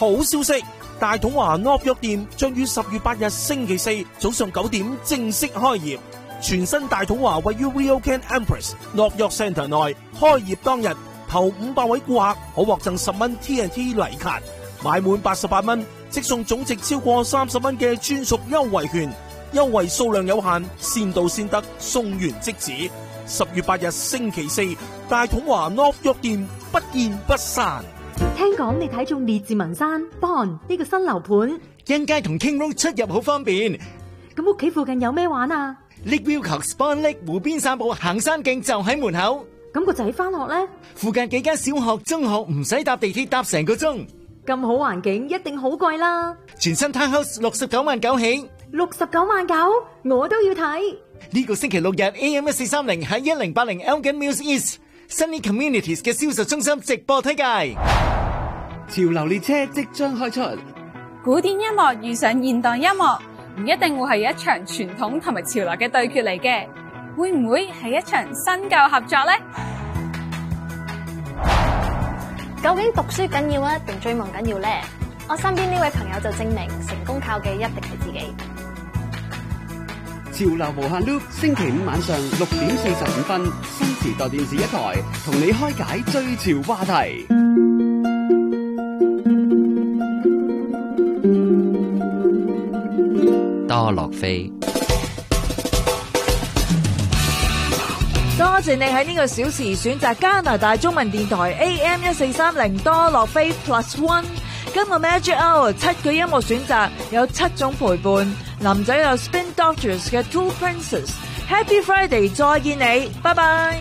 好消息，大統華 North York 店將於10月8日星期四早上9點正式開業。全新大統華位於 RioCan Empress North York Centre 內，開業當日頭500位顧客可獲贈10蚊 T&T 禮卡，買滿88蚊即送總值超過30蚊嘅專屬優惠券。優惠數量有限，先到先得，送完即止。10月8日星期四，大統華 North York 店不見不散。 聽講你睇中列治文山 Bond 呢個新樓盤， 欣街同 King Road 出入好方便。 咁屋企附近有咩玩啊？ Lake Wilcox Bond Lake 湖邊散步行山徑就喺門口。 咁個仔翻學呢？附近幾間小學、中學唔使搭地鐵搭成個鐘。 咁好環境一定好貴啦。 全新 Townhouse 69萬9起。 69萬9，我都要睇。 呢個星期六日 AM1430喺1080 Elgin Mills East Sunny Communities 嘅銷售中心直播推介。 潮流列車即將開出， 古典音樂遇上現代音樂，唔一定會係一場傳統同埋潮流嘅對決嚟嘅，會唔會係一場新舊合作呢？ 究竟讀書緊要啊，定追夢緊要呢？我身邊呢位朋友就證明，成功靠嘅一定係自己。 潮流無限 Loop， 星期五晚上6點45分，新時代電視一台，同你開解最潮話題。 多樂飛， 多謝你喺呢個小時選擇加拿大中文電台 AM1430多樂飛 Plus One。今個 Magic Hour 7個音樂選擇，有7種陪伴。林仔有 Spin Doctors 嘅 Two Princes。Happy Friday， 再見你，拜拜。